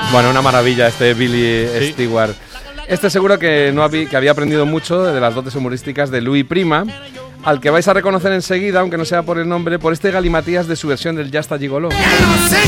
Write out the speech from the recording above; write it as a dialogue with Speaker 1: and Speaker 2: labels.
Speaker 1: Bueno, una maravilla este Billy Stewart. Este seguro que había aprendido mucho de las dotes humorísticas de Louis Prima, al que vais a reconocer enseguida, aunque no sea por el nombre, por este galimatías de su versión del Ya está Gigoló.
Speaker 2: Ya no sé